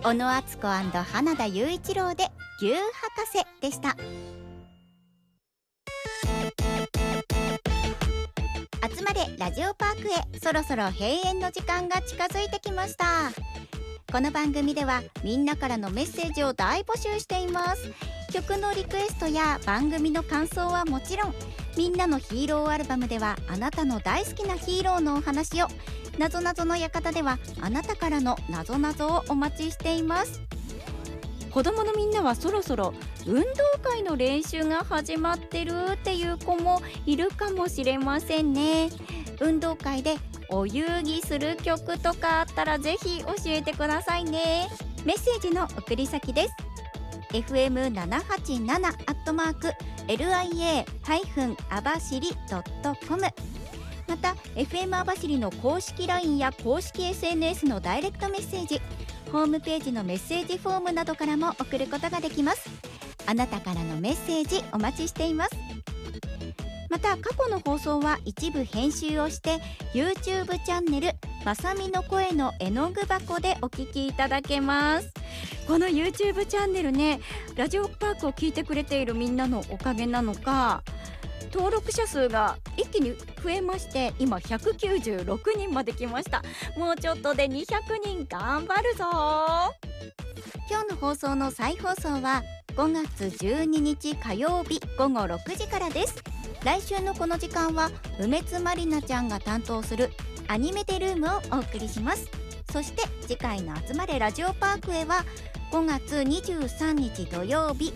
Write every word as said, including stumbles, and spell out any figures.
小野敦子花田雄一郎で牛博士でした。集まれラジオパークへ、そろそろ閉園の時間が近づいてきました。この番組ではみんなからのメッセージを大募集しています。曲のリクエストや番組の感想はもちろん、みんなのヒーローアルバムではあなたの大好きなヒーローのお話を、なぞなぞの館ではあなたからのなぞなぞをお待ちしています。子供のみんなはそろそろ運動会の練習が始まってるっていう子もいるかもしれませんね。運動会でお遊戯する曲とかあったらぜひ教えてくださいね。メッセージの送り先です。 エフエムななはちなな アットマーク エルアイエー あばしり ドットコム、 また エフエム あばしりの公式 ライン や公式 エスエヌエス のダイレクトメッセージ、ホームページのメッセージフォームなどからも送ることができます。あなたからのメッセージお待ちしています。また過去の放送は一部編集をして YouTube チャンネルまさみの声の絵の具箱でお聞きいただけます。この YouTube チャンネルね、ラジオパークを聞いてくれているみんなのおかげなのか、登録者数が一気に増えまして、今ひゃくきゅうじゅうろくにんまで来ました。もうちょっとでにひゃくにん頑張るぞ。今日の放送の再放送はごがつじゅうににち火曜日ごごろくじからです。来週のこの時間は梅津まりなちゃんが担当するアニメテルームをお送りします。そして次回の集まれラジオパークへはごがつにじゅうさんにち土曜日